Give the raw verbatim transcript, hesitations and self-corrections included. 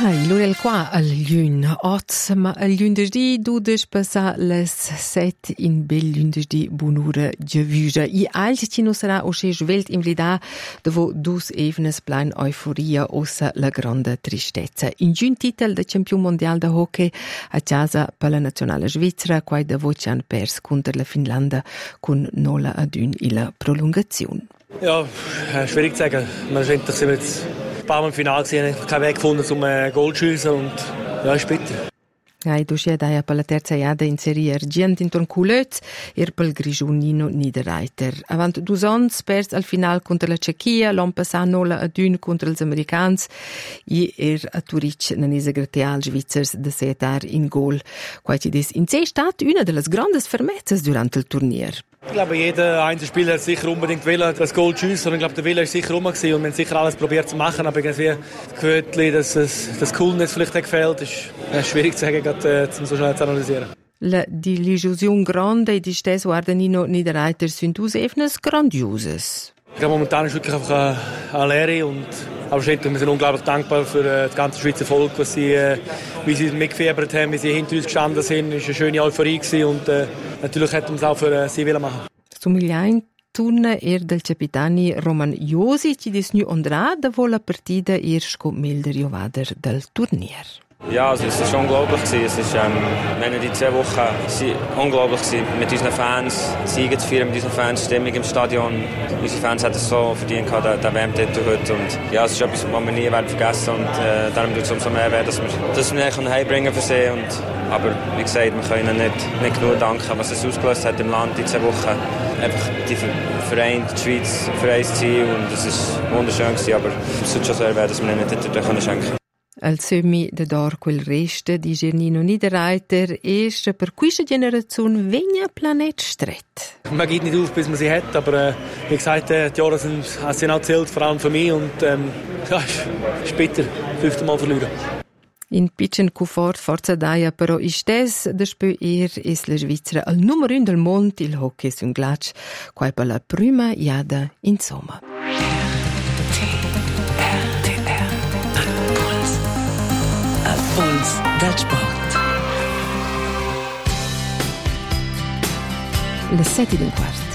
Hai, l'orel qua al lün, oz, ma al lündesdì dudes passà les set in bel lündesdì bunura giavüsa. I alci ci non sarà osce svelt in vlida dovo dus evnes plein euforia ossa la grande tristezza. In giun titel de campion mondial de hockey a casa per la nazionale svizzera, quai da voce han pers contro la Finlandia con nola ad un illa prolungazione. Ja, schwierig zu sagen. Letztendlich sind wir jetzt ein paar Mal im Finale gesehen, keinen Weg gefunden zum Goal zu schiessen und ja, ist bitter. Hai duscia daia per la terza iada in serie argent in Tornculöz e per il Grigiunino Niederreiter. Avant dus ans pers al final contro la Cechia, l'an passà nola ad un contro els americans i er a Turic nanese grateal svizzers de setar in gol. Quai ci des in C stat una de las grandes fermezzas durant il turnier. Ich glaube, jeder Einzelspieler hat sicher unbedingt wollen, das Goal zu schiessen. Und ich glaube, der Wille ist sicher rum gewesen. Und wir haben sicher alles probiert zu machen. Aber irgendwie das Gefühl, dass es, das Coolness vielleicht gefällt, ist äh, schwierig zu sagen, gerade, äh, um so schnell zu analysieren. La desillusion grande di stes Guardanino Niederreiter sind dus evnes grandioses. Ich glaube, momentan ist wirklich einfach eine Lehre und aber wir sind unglaublich dankbar für äh, das ganze Schweizer Volk, was sie, äh, wie sie mitgefiebert haben, wie sie hinter uns gestanden sind. Es war eine schöne Euphorie gewesen und äh, natürlich hätten wir es auch für äh, sie wollen machen. Somigliain turna er del capitani Roman Josi ci dis nu ondra da vo la partida erst co milder jovader del Turnier. Ja, also es ist unglaublich gewesen. Es ist, ähm, wenn die zwei Wochen sind unglaublich gewesen, mit unseren Fans, Siege zu feiern, mit unseren Fans, Stimmung im Stadion. Unsere Fans hätten es so verdient gehabt, der, der W M-Titel heute. Und ja, es ist etwas, was wir nie werden vergessen und äh, darum tut es umso mehr weh, dass wir das nicht heimbringen für sie. Und, aber wie gesagt, wir können nicht, nicht genug danken, was es ausgelöst hat im Land die zwei Wochen. Einfach die Verein, die Schweiz, Vereinsziel und es ist wunderschön gewesen, aber es tut schon sehr weh, dass wir ihnen nicht den Titel schenken können. Al semi de dor quel reste di Gernino Niederreiter ist per questa generazione vegna planet stret. Man geht nicht auf, bis man sie hat, aber äh, wie gesagt, äh, die Jahre sind, sind auch zählt, vor allem für mich und ähm, ja, ist, ist bitter, fünfte Mal verlieren. In pitchen Kufort forza daia però istes despö er es la Svizzera al numero un del mond il hockey sun glatsch, quai per la prima iada in somma. Puls del sport. Le sette d'un quart.